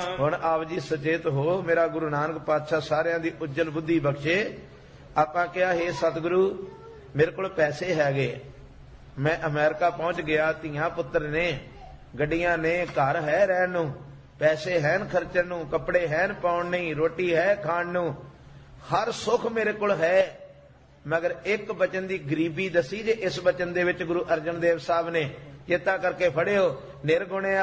ਹੁਣ ਆਪ ਜੀ ਸੁਚੇਤ ਹੋ, ਮੇਰਾ ਗੁਰੂ ਨਾਨਕ ਪਾਤਸ਼ਾਹ ਸਾਰਿਆਂ ਦੀ ਉੱਜਲ ਬੁੱਧੀ ਬਖਸ਼ੇ। ਆਪਾਂ ਕਿਹਾ, ਹੇ ਸਤਿਗੁਰੂ, ਮੇਰੇ ਕੋਲ ਪੈਸੇ ਹੈਗੇ, ਮੈਂ ਅਮਰੀਕਾ ਪਹੁੰਚ ਗਿਆ, ਧੀਆਂ ਪੁੱਤਰ ਨੇ, ਗੱਡੀਆਂ ਨੇ, ਘਰ ਹੈ ਰਹਿਣ ਨੂੰ, ਪੈਸੇ ਹੈਨ ਖਰਚਣ ਨੂੰ, ਕੱਪੜੇ ਹੈਨ ਪਾਉਣ ਨਹੀਂ, ਰੋਟੀ ਹੈ ਖਾਣ ਨੂੰ, ਹਰ ਸੁੱਖ ਮੇਰੇ ਕੋਲ ਹੈ। ਮਗਰ ਇੱਕ ਬਚਨ ਦੀ ਗਰੀਬੀ ਦਸੀ ਜੇ। ਇਸ ਬਚਨ ਦੇ ਵਿੱਚ ਗੁਰੂ ਅਰਜਨ ਦੇਵ ਸਾਹਿਬ ਨੇ ਚੇਤਾ ਕਰਕੇ ਫੜਿਓ, ਨਿਰਗੁਣਿਆ